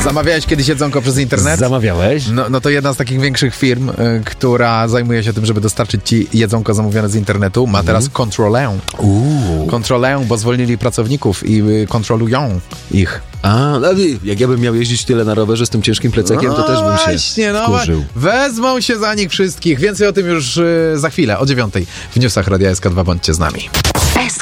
Zamawiałeś kiedyś jedzonko przez internet? Zamawiałeś? No to jedna z takich większych firm, która zajmuje się tym, żeby dostarczyć ci jedzonko zamówione z internetu, ma teraz kontrolę. Kontrolę, bo zwolnili pracowników i kontrolują ich. Jak ja bym miał jeździć tyle na rowerze z tym ciężkim plecakiem, to też bym się wkurzył. Wezmą się za nich wszystkich. Więcej o tym już za chwilę, o 9:00 w newsach Radia SK2. Bądźcie z nami.